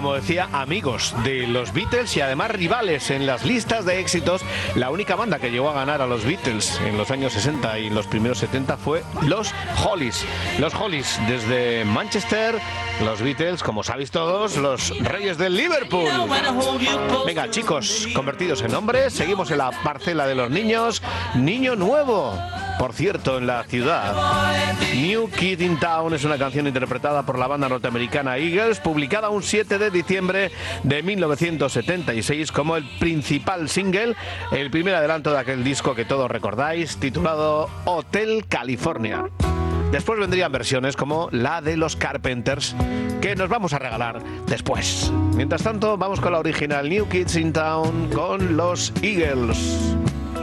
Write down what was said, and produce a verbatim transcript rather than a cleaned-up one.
como decía, amigos de los Beatles y además rivales en las listas de éxitos. La única banda que llegó a ganar a los Beatles en los años sesenta y los primeros setenta fue los Hollies. Los Hollies desde Manchester, los Beatles, como sabéis todos, los reyes del Liverpool. Venga, chicos, convertidos en hombres, seguimos en la parcela de los niños. Niño nuevo, por cierto, en la ciudad. New Kid in Town es una canción interpretada por la banda norteamericana Eagles, publicada un siete de diciembre de mil novecientos setenta y seis como el principal single, el primer adelanto de aquel disco que todos recordáis, titulado Hotel California. Después vendrían versiones como la de los Carpenters, que nos vamos a regalar después. Mientras tanto, vamos con la original New Kids in Town con los Eagles.